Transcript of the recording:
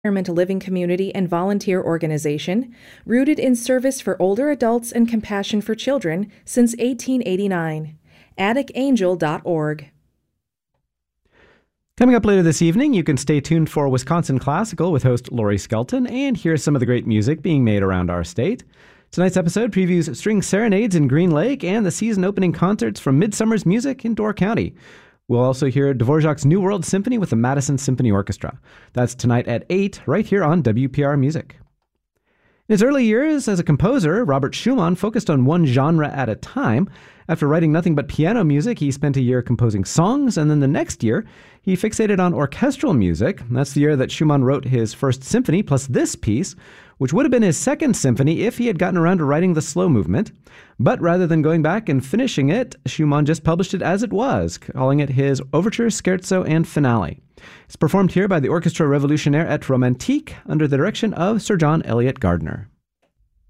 Environmental living community and volunteer organization, rooted in service for older adults and compassion for children since 1889. atticangel.org. Coming up later this evening, you can stay tuned for Wisconsin Classical with host Lori Skelton and hear some of the great music being made around our state. Tonight's episode previews string serenades in Green Lake and the season opening concerts from Midsummer's Music in Door County. We'll also hear Dvorak's New World Symphony with the Madison Symphony Orchestra. That's tonight at 8, right here on WPR Music. In his early years as a composer, Robert Schumann focused on one genre at a time. After writing nothing but piano music, he spent a year composing songs, and then the next year, he fixated on orchestral music. That's the year that Schumann wrote his first symphony, plus this piece, which would have been his second symphony if he had gotten around to writing the slow movement. But rather than going back and finishing it, Schumann just published it as it was, calling it his Overture, Scherzo, and Finale. It's performed here by the Orchestra Revolutionnaire et Romantique under the direction of Sir John Eliot Gardiner.